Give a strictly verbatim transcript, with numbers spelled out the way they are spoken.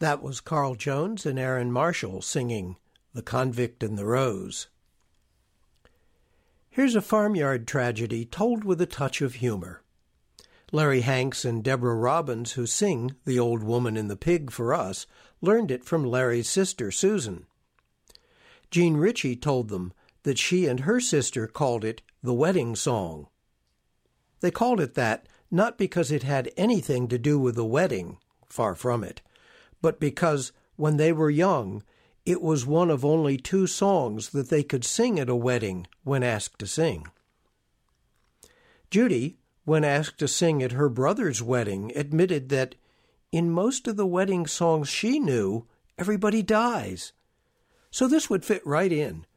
That was Carl Jones and Aaron Marshall singing The Convict and the Rose. Here's a farmyard tragedy told with a touch of humor. Larry Hanks and Deborah Robbins, who sing The Old Woman and the Pig for us, learned it from Larry's sister, Susan. Jean Ritchie told them that she and her sister called it the wedding song. They called it that not because it had anything to do with the wedding, far from it, but because when they were young, it was one of only two songs that they could sing at a wedding when asked to sing. Judy, when asked to sing at her brother's wedding, admitted that in most of the wedding songs she knew, everybody dies. So this would fit right in